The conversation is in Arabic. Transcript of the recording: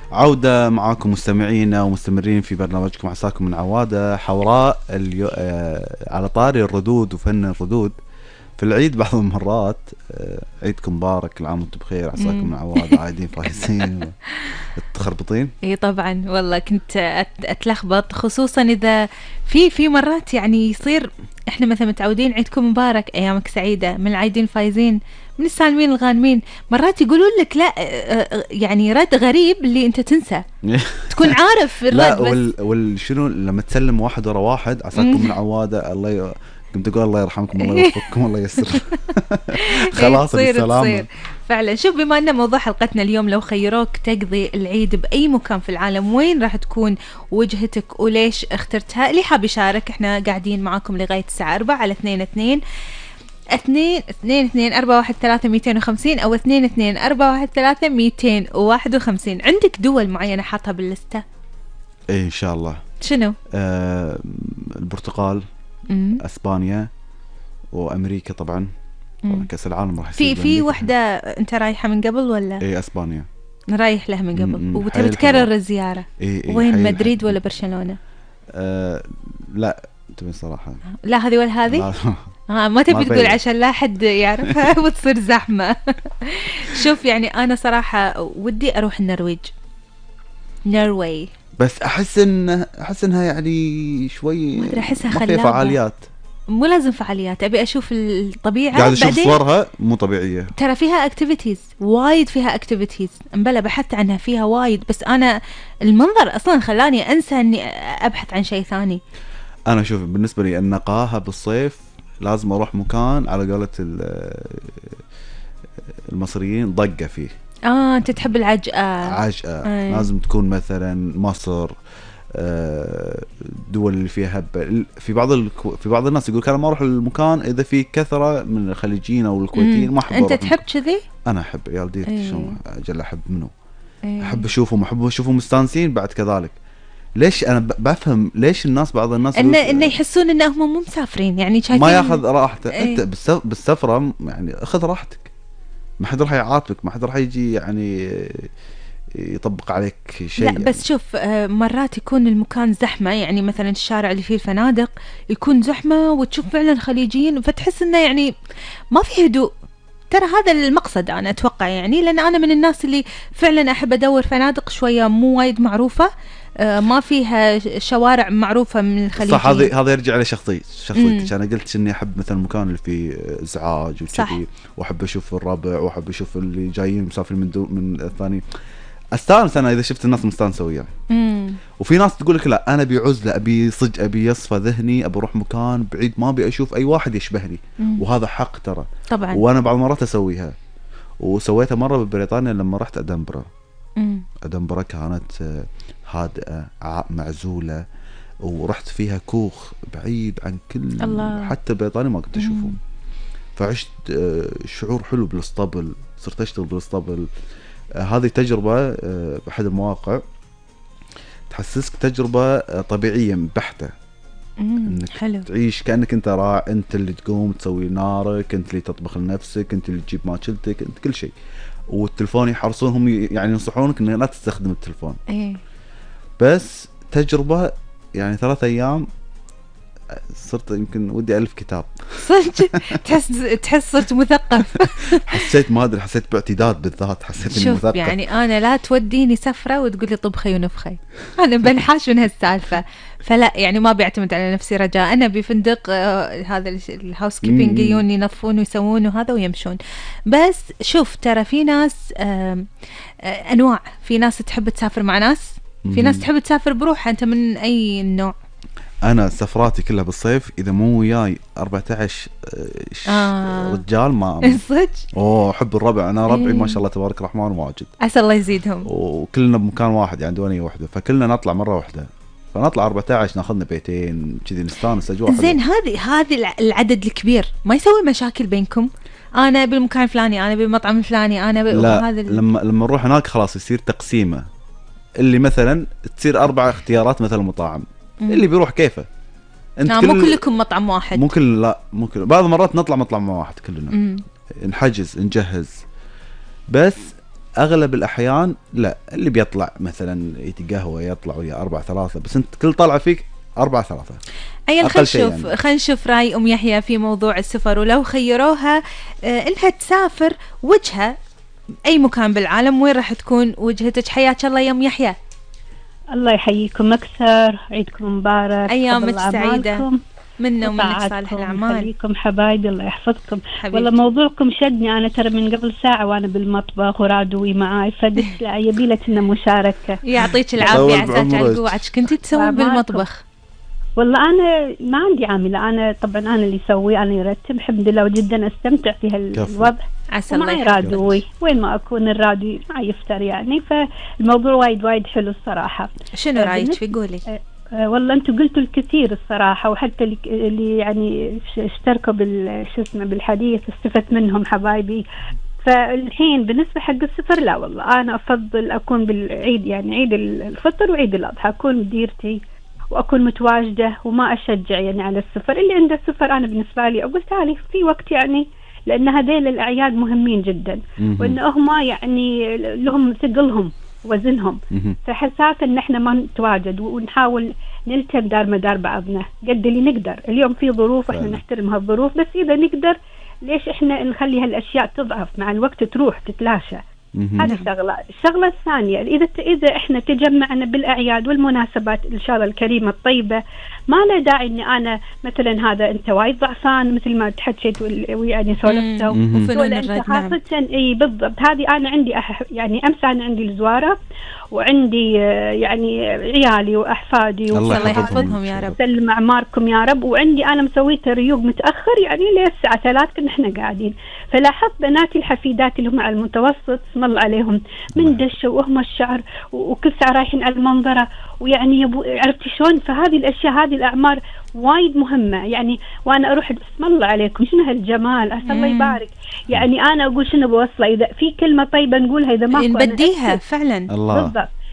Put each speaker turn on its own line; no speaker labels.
عودة معاكم مستمعينا ومستمرين في برنامجكم عساكم من عوادة حوراء على طاري الردود وفن الردود في العيد. بعض المرات عيدكم مبارك، كل عام وانتم بخير، عساكم من عوادة عايدين فايزين تخربطين.
اي طبعا والله كنت اتلخبط، خصوصا اذا في مرات يعني يصير احنا مثلا متعودين عيدكم مبارك، ايامك سعيدة، من العايدين فايزين، من السالمين الغانمين. مرات يقولون لك لا، يعني رد غريب اللي انت تنسى تكون عارف الرد.
لا والشنو لما تسلم واحد ورا واحد عساكم من عوادة، كنت تقول الله يرحمكم الله يوفقكم الله يسر. خلاص بالسلامة
فعلا. شوف، بما أن موضوع حلقتنا اليوم لو خيروك تقضي العيد بأي مكان في العالم، وين راح تكون وجهتك وليش اخترتها؟ اللي حاب يشارك احنا قاعدين معاكم لغاية الساعة 4 على 22 413-250 أو 22-413-251. عندك دول معينة حاطها باللستة؟
ايه ان شاء الله.
شنو؟
البرتغال، اسبانيا، وامريكا طبعا. كاس العالم راح
يصير في وحده انت رايحه من قبل ولا؟
ايه اسبانيا
رايح لها من قبل وتبي تكرر الزياره.
إيه
وين، مدريد ولا برشلونه؟
لا تبي صراحه
لا هذه ولا هذه. ما تبي تقول عشان لا حد يعرفها وتصير زحمه. شوف يعني انا صراحه ودي اروح النرويج، نروي،
بس احس انها يعني شوي
ما احسها
ما فيها فعاليات.
مو لازم فعاليات، ابي اشوف الطبيعه.
قاعد اشوف صورها مو طبيعيه،
ترى فيها اكتيفيتيز وايد، فيها اكتيفيتيز مبلا، بحثت عنها فيها وايد، بس انا المنظر اصلا خلاني انسى اني ابحث عن شيء ثاني.
انا شوف بالنسبه لي النقاهه بالصيف لازم اروح مكان على قولة المصريين ضقه فيه.
انت تحب العجقه.
لازم تكون مثلا مصر، دول اللي فيها في بعض الناس يقول انا ما اروح المكان اذا في كثره من الخليجيين او الكويتيين، ما احب.
انت تحب كذي؟
انا احب عيال ديرتي شلون اجل احب منه. احب اشوفهم مستانسين بعد كذلك. ليش انا بفهم ليش بعض الناس
انه يحسون انهم مو مسافرين، يعني
ما ياخذ راحته. انت بالسفره يعني اخذ راحتك، ما حد راح يعاتبك، ما حد راح يجي يعني يطبق عليك شيء.
لا
يعني.
بس شوف، مرات يكون المكان زحمة، يعني مثلا الشارع اللي فيه الفنادق يكون زحمة وتشوف فعلا خليجيين، فتحس انه يعني ما في هدوء. ترى هذا المقصد انا اتوقع، يعني لان انا من الناس اللي فعلا احب ادور فنادق شوية مو وايد معروفة، ما فيها شوارع معروفة من الخليجيين.
صح، هذا يرجع لشخصيتك. انا قلت اني احب مثلا المكان اللي فيه ازعاج وكذي، واحب اشوف الربع، واحب اشوف اللي جايين مسافرين من الثاني. استانس انا اذا شفت الناس مستانسه وياي. وفي ناس تقول لك لا انا ابي عزله، ابي ابي يصفى ذهني، ابي اروح مكان بعيد ما ابي اشوف اي واحد يشبهني. وهذا حق ترى
طبعا،
وانا بعض المرات اسويها، وسويتها مره ببريطانيا لما رحت ادنبرا. ادنبرا كانت هادئه معزوله، ورحت فيها كوخ بعيد عن كل الله. حتى بريطانيا ما كنت اشوفهم. فعشت شعور حلو بالاسطبل، صرت اشتغل بالاسطبل. هذه تجربة بأحد المواقع تحسسك تجربة طبيعية بحتة، انك
حلو.
تعيش كأنك انت انت اللي تقوم تسوي نارك، انت اللي تطبخ لنفسك، انت اللي تجيب ماكلتك، انت كل شيء. والتلفون يحرصونهم، يعني ينصحونك انك لا تستخدم التلفون. بس تجربة يعني 3 أيام صرت يمكن ودي ألف كتاب.
صدق تحس صرت مثقف.
حسيت ما أدري، حسيت باعتداد بالذات، حسيت إني مثقف.
يعني أنا لا توديني سفرة وتقول لي طبخي ونفخي، أنا بنحاش من هالسالفة. فلا يعني ما بيعتمد على نفسي رجاء. أنا بفندق هذا الهاوس كيبينج يجون ينظفون ويسوون وهذا ويمشون. بس شوف ترى في ناس أنواع، في ناس تحب تسافر مع ناس، في ناس تحب تسافر بروحها. أنت من أي نوع؟
انا سفراتي كلها بالصيف اذا مو وياي 14 رجال ما
صدق.
احب الربع. انا ربعي ما شاء الله تبارك الرحمن واجد،
عسى الله يزيدهم،
وكلنا بمكان واحد يعني ديوانيه واحده، فكلنا نطلع مره واحده، فنطلع 14 ناخذنا بيتين كذي نستانس اجواء.
زين هذه العدد الكبير ما يسوي مشاكل بينكم؟ انا بالمكان الفلاني، انا بالمطعم الفلاني، انا
لا لما نروح هناك خلاص يصير تقسيمه، اللي مثلا تصير 4 اختيارات مثلا مطاعم، اللي بيروح كيفه.
انت مو كلكم مطعم واحد،
مو كل بعض المرات نطلع مطعم واحد كلنا. نحجز نجهز. بس اغلب الاحيان لا، اللي بيطلع مثلا يتقهوى يطلع ويا 4-3، بس انت كل طلعه فيك 4-3.
أيل خلينا نشوف رأي أم يحيى في موضوع السفر، ولو خيروها إنها تسافر وجهة أي مكان بالعالم، وين راح تكون وجهتك؟ حياك الله يا أم يحيى.
الله يحييكم أكثر، عيدكم مبارك،
أيامك سعيدة منا ومنك صالح الأعمال.
يحييكم حبايبي، الله يحفظكم.
حبيبتي.
والله موضوعكم شدني، أنا ترى من قبل ساعة وأنا بالمطبخ ورادوي معاي، فدت لا يبيلك إنه مشاركة.
يعطيك العافية، عزاك على القوة. كنتي تسوين بالمطبخ؟
والله أنا ما عندي عاملة، أنا طبعا أنا اللي أسوي، أنا يرتب الحمد لله، وجدا أستمتع في هالوضع.
عسى الله
يحفظك. رادوي وين ما أكون الرادوي ما يفتر يعني، فالموضوع وايد حلو الصراحة.
شنو رأيك في؟ قولي.
والله أنتوا قلتوا الكثير الصراحة، وحتى اللي يعني اشتركوا بالحديث استفدت منهم حبايبي. فالحين بالنسبة حق السفر، لا والله أنا أفضل أكون بالعيد، يعني عيد الفطر وعيد الأضحى أكون بديرتي وأكون متواجدة، وما أشجع يعني على السفر. اللي عنده السفر أنا بالنسبة لي أقول تعالي في وقت، يعني لأن هذيل الأعياد مهمين جدا، وإن هم يعني لهم ثقلهم وزنهم، فحساس إن إحنا ما نتواجد ونحاول نلتم دار مدار بعضنا قد اللي نقدر. اليوم في ظروف إحنا نحترم هالظروف، بس إذا نقدر ليش إحنا نخلي هالأشياء تضعف مع الوقت تروح تتلاشى؟ هذه شغلة. الشغلة الثانية، إذا إحنا تجمعنا بالأعياد والمناسبات إن شاء الله الكريمة الطيبة، ما له داعي إني أنا مثلا هذا أنت وايد ضعفان مثل ما تحكيت ويعني سولفته وفنون الرد. خاصة إي بالضبط، هذه أنا عندي يعني أمس أنا عندي الزوارة، وعندي يعني عيالي وأحفادي،
الله يحفظهم يا رب،
سلم أعماركم يا رب. وعندي أنا مسويت ريوق متأخر يعني للساعة 3 كنا إحنا قاعدين، فلاحظت بناتي الحفيدات اللي هم على المتوسط اسم الله عليهم من دشة وهم الشعر وكل ساعة رايحين على المنظرة، ويعني عرفتي شلون؟ فهذه الأشياء هذه الأعمار وايد مهمة يعني. وأنا أروح بسم الله عليكم شنو هالجمال، أسأل الله يبارك. يعني أنا أقول شنو بوصله، إذا في كلمة طيبة نقولها، إذا ما
نبديها فعلا.
بالضبط.